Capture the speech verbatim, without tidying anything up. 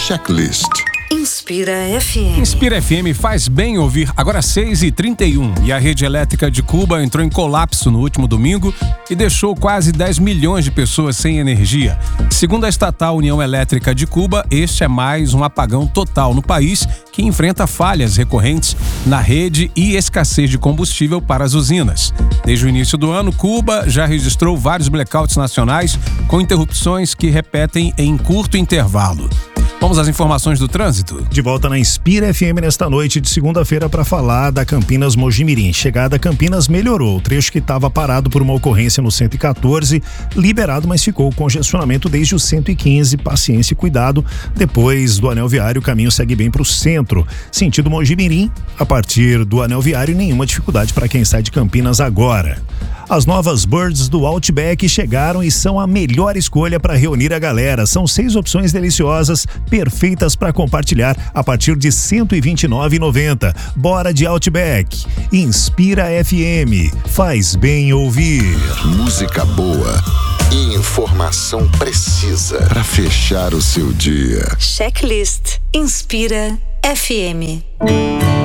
Checklist. Inspira F M. Inspira F M faz bem ouvir. Agora seis e trinta e um e a rede elétrica de Cuba entrou em colapso no último domingo e deixou quase dez milhões de pessoas sem energia. Segundo a estatal União Elétrica de Cuba, este é mais um apagão total no país que enfrenta falhas recorrentes na rede e escassez de combustível para as usinas. Desde o início do ano, Cuba já registrou vários blackouts nacionais com interrupções que repetem em curto intervalo. Vamos às informações do trânsito? De volta na Inspira F M nesta noite de segunda-feira para falar da Campinas Mojimirim. Chegada a Campinas melhorou. O trecho que estava parado por uma ocorrência no cento e quatorze, liberado, mas ficou congestionamento desde o cento e quinze. Paciência e cuidado. Depois do anel viário, o caminho segue bem para o centro. Sentido Mojimirim, a partir do anel viário, nenhuma dificuldade para quem sai de Campinas agora. As novas Birds do Outback chegaram e são a melhor escolha para reunir a galera. São seis opções deliciosas, perfeitas para compartilhar a partir de cento e vinte e nove reais e noventa centavos. Bora de Outback. Inspira F M. Faz bem ouvir. Música boa e informação precisa para fechar o seu dia. Checklist Inspira F M.